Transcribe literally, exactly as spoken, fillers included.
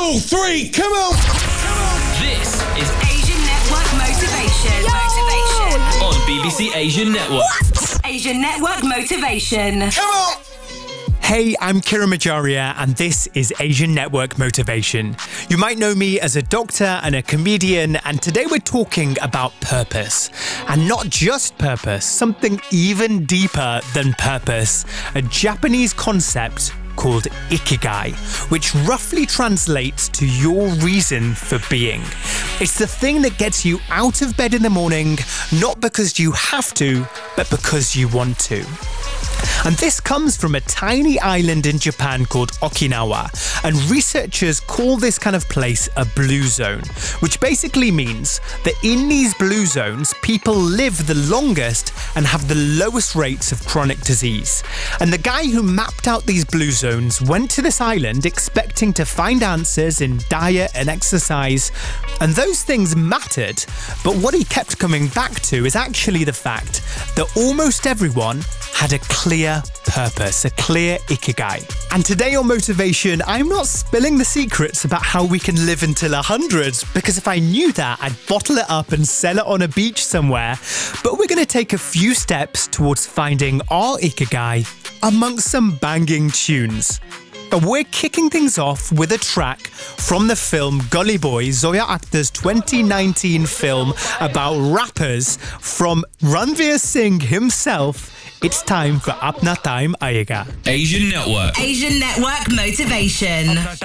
two, three, come on! This is Asian Network Motivation. Yo! Motivation. on B B C Asian Network. Asian Network Motivation. Come on! Hey, I'm Kira Majaria, and this is Asian Network Motivation. You might know me as a doctor and a comedian, and today we're talking about purpose. And not just purpose, something even deeper than purpose. A Japanese concept called Ikigai, which roughly translates to your reason for being. It's the thing that gets you out of bed in the morning, not because you have to, but because you want to. And this comes from a tiny island in Japan called Okinawa, and researchers call this kind of place a blue zone, which basically means that in these blue zones, people live the longest and have the lowest rates of chronic disease. And the guy who mapped out these blue zones went to this island expecting to find answers in diet and exercise, and those things mattered, but what he kept coming back to is actually the fact that almost everyone had a clear purpose, a clear ikigai. And today on Motivation, I'm not spilling the secrets about how we can live until a hundred, because if I knew that, I'd bottle it up and sell it on a beach somewhere. But we're going to take a few steps towards finding our ikigai amongst some banging tunes. And we're kicking things off with a track from the film Gully Boy, Zoya Akhtar's twenty nineteen film about rappers, from Ranveer Singh himself. It's time for Apna Time Aayega. Asian Network. Asian Network Motivation.